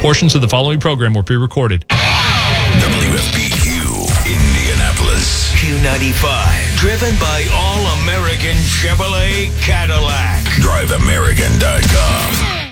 Portions of the following program were pre-recorded. WFPQ, Indianapolis. Q95, driven by All-American Chevrolet Cadillac. DriveAmerican.com.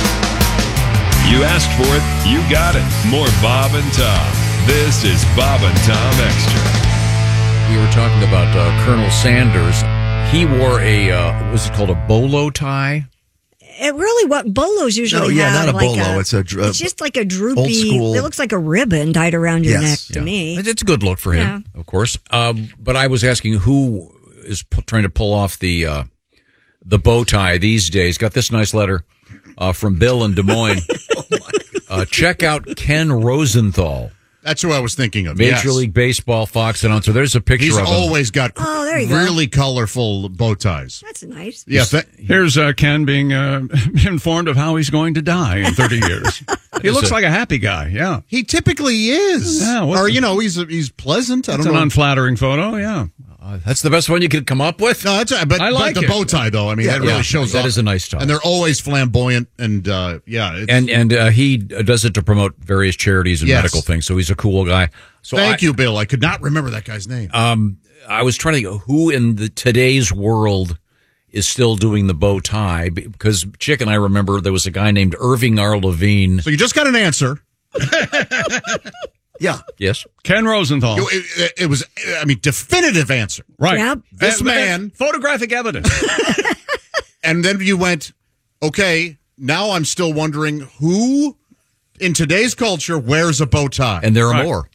You asked for it, you got it. More Bob and Tom. This is Bob and Tom Extra. We were talking about Colonel Sanders. He wore a, was it called a bolo tie? It really, what bolos usually not have. a like bolo. It's just like a droopy, old school. It looks like a ribbon tied around your neck to me. It's a good look for him, of course. But I was asking who is trying to pull off the bow tie these days. Got this nice letter from Bill in Des Moines. Check out Ken Rosenthal. That's who I was thinking of. Major League Baseball Fox announcer. There's a picture He's of him. He's always got there you really colorful bow ties. That's nice. Yeah, Here's Ken being informed of how he's going to die in 30 years. He looks like a happy guy, yeah. he typically is. Yeah, or, he's pleasant. I It's don't an know. unflattering photo, yeah. That's the best one you could come up with? No, that's but I like the it. bow tie, though. I mean, that really shows that up. is a nice tie. And they're always flamboyant, and And he does it to promote various charities and medical things, so he's a cool guy. So Thank you, Bill. I could not remember that guy's name. I was trying to think who in today's world is still doing the bow tie, because Chick and I remember there was a guy named Irving R. Levine. So you just got an answer. Yeah. Yes. Ken Rosenthal. It was, definitive answer. Right. Yep. This man. Photographic evidence. And then you went, okay, now I'm still wondering who in today's culture wears a bow tie. And there are more.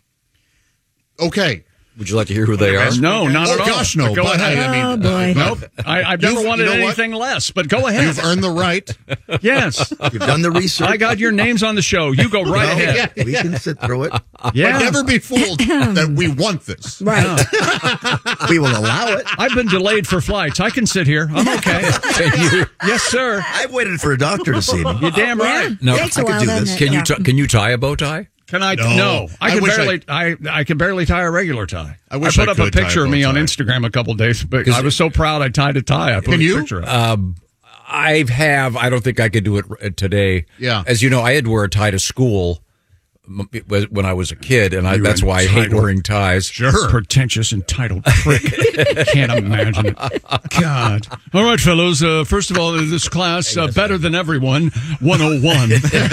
Okay. Would you like to hear who they are? No, not at all. Oh, gosh, no. But go But ahead. boy. Nope. I've never wanted you know anything less, but go ahead. You've earned the right. Yes. You've done the research. I got your names on the show. You go right ahead. We can sit through it. Yeah. Never be fooled that we want this. Right. We will allow it. I've been delayed for flights. I can sit here. I'm okay. Yes, sir. I've waited for a doctor to see me. You're damn right. No, Takes I a could while, do doesn't this. it? Can you tie a bow tie? Can I? No. I I can wish barely. I can barely tie a regular tie. I wish put I up a could tie a picture of bow me on tie. Instagram a couple days, but I was so proud I tied a tie. I put Can a you? picture up. I don't think I could do it today. Yeah. As you know, I had to wear a tie to school when I was a kid, and that's why I hate entitled. wearing ties. Sure. Pretentious, entitled prick. Can't imagine it. God. All right, fellows. First of all, this class, Better Than Everyone, 101.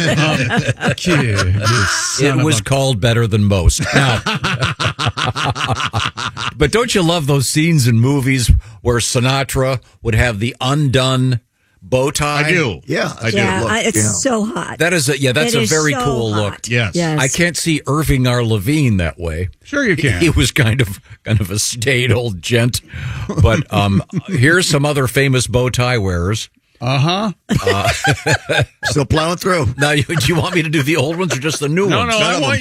It was called Better Than Most. Now, but don't you love those scenes in movies where Sinatra would have the undone bow tie? I do. Yeah. I do. Yeah, Look. it's so hot. That is that's It a is very so cool hot. look. Yes. I can't see Irving R. Levine that way. Sure you can. He was kind of a staid old gent. But here's some other famous bow tie wearers. Uh-huh. Still plowing through. Now, do you want me to do the old ones or just the new ones? No, I want